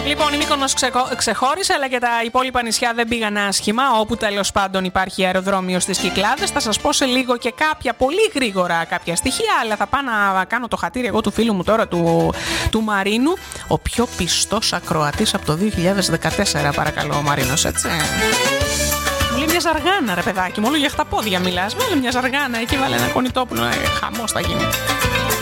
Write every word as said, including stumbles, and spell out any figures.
Λοιπόν, η Μύκονος ξεχώρισε, αλλά και τα υπόλοιπα νησιά δεν πήγαν άσχημα. Όπου τέλος πάντων υπάρχει αεροδρόμιο στις Κυκλάδες. Θα σας πω σε λίγο και κάποια πολύ γρήγορα κάποια στοιχεία, αλλά θα πάω να κάνω το χατήρι εγώ του φίλου μου τώρα, του, του Μαρίνου. Ο πιο πιστός ακροατής από το δύο χιλιάδες δεκατέσσερα, παρακαλώ, ο Μαρίνος, έτσι. Μου λέει μια ζαργάνα, ρε παιδάκι, μόνο για χταπόδια μιλάς. Βάλε μια ζαργάνα εκεί, βάλε ένα κονιτόπουλο. Ε, χαμός θα γίνει.